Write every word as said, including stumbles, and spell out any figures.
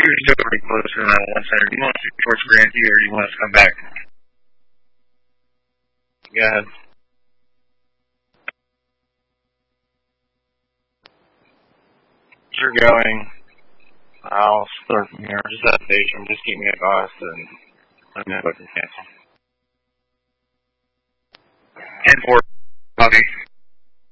you're still pretty close to that one center. Do you want to shoot towards Granty or do you want us to come back? Go ahead. As you're going, I'll start from here. Just at the station. Just keep me advised and let me know if I can cancel. ten four, copy.